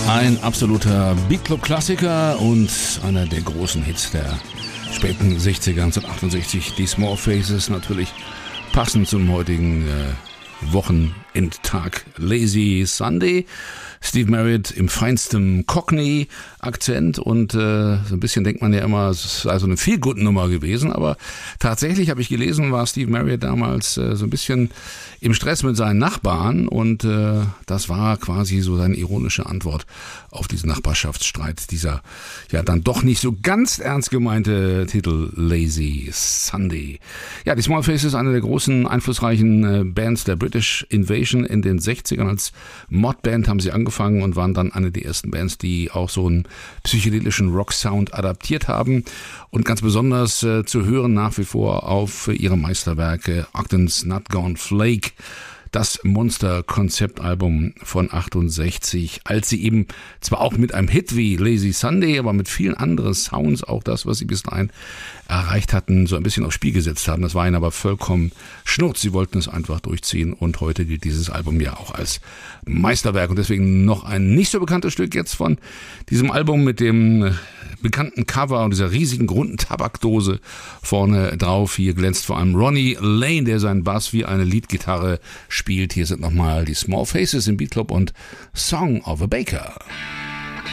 Ein absoluter Beat-Club-Klassiker und einer der großen Hits der späten 60er, 1968, die Small Faces, natürlich passend zum heutigen Wochenendtag Lazy Sunday. Steve Marriott im feinsten Cockney-Akzent und so ein bisschen denkt man ja immer, es ist also eine Feel-Good-Nummer gewesen, aber tatsächlich habe ich gelesen, war Steve Marriott damals so ein bisschen im Stress mit seinen Nachbarn und das war quasi so seine ironische Antwort auf diesen Nachbarschaftsstreit, dieser ja dann doch nicht so ganz ernst gemeinte Titel Lazy Sunday. Ja, die Small Faces, eine der großen, einflussreichen Bands der British Invasion in den 60ern. Als Modband haben sie angefangen und waren dann eine der ersten Bands, die auch so einen psychedelischen Rock-Sound adaptiert haben und ganz besonders zu hören nach wie vor auf ihre Meisterwerke Ogden's Not Gone Flake, das Monster-Konzeptalbum von 68, als sie eben zwar auch mit einem Hit wie Lazy Sunday, aber mit vielen anderen Sounds, auch das, was sie bis dahin erreicht hatten, so ein bisschen aufs Spiel gesetzt haben. Das war ihnen aber vollkommen Schnurz. Sie wollten es einfach durchziehen und heute gilt dieses Album ja auch als Meisterwerk und deswegen noch ein nicht so bekanntes Stück jetzt von diesem Album mit dem bekannten Cover und dieser riesigen runden Tabakdose vorne drauf. Hier glänzt vor allem Ronnie Lane, der seinen Bass wie eine Leadgitarre spielt. Hier sind nochmal die Small Faces im Beat Club und Song of a Baker.